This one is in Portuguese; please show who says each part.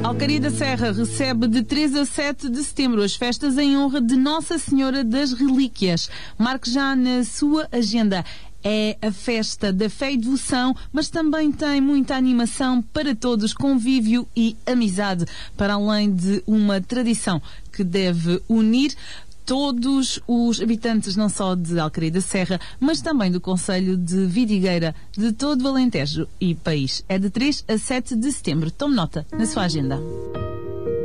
Speaker 1: Alcaria da Serra recebe de 3 a 7 de setembro as festas em honra de Nossa Senhora das Relíquias. Marque já na sua agenda. É a festa da fé e devoção, mas também tem muita animação para todos, convívio e amizade, para além de uma tradição que deve unir todos os habitantes, não só de Alcaria da Serra, mas também do concelho de Vidigueira, de todo o Alentejo e país. É de 3 a 7 de setembro. Tome nota na sua agenda.